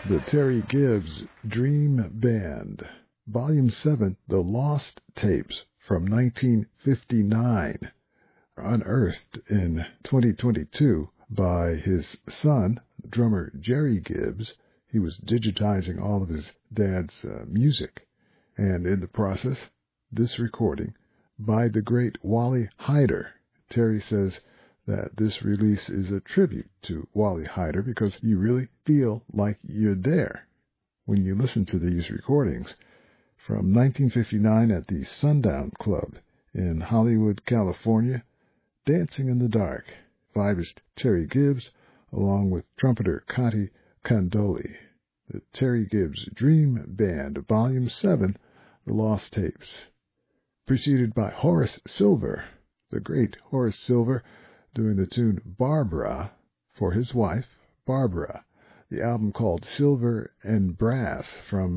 the Terry Gibbs Dream Band, Volume 7, The Lost Tapes from 1959, unearthed in 2022 by his son, drummer Jerry Gibbs. He was digitizing all of his dad's music, and in the process, this recording by the great Wally Heider. Terry says that this release is a tribute to Wally Heider because you really feel like you're there when you listen to these recordings from 1959 at the Sundown Club in Hollywood, California. Dancing in the Dark, vibist Terry Gibbs, along with trumpeter Conte Candoli. The Terry Gibbs Dream Band, Volume 7, The Lost Tapes. Preceded by Horace Silver, the great Horace Silver, doing the tune Barbara for his wife, Barbara. The album called Silver and Brass from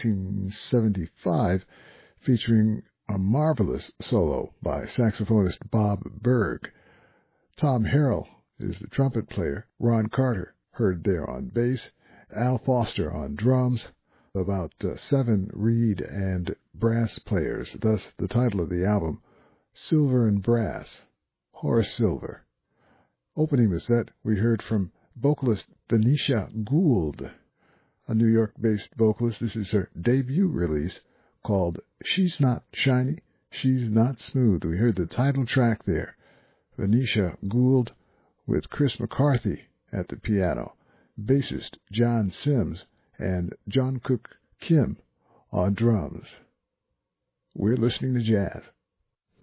1975, featuring a marvelous solo by saxophonist Bob Berg. Tom Harrell is the trumpet player. Ron Carter, heard there on bass. Al Foster on drums. About 7 reed and brass players. Thus the title of the album, Silver and Brass, Horace Silver. Opening the set, we heard from vocalist Venetia Gould, a New York-based vocalist. This is her debut release called She's Not Shiny, She's Not Smooth. We heard the title track there. Venetia Gould with Chris McCarthy at the piano, bassist John Sims, and Jungkook Kim on drums. We're listening to jazz.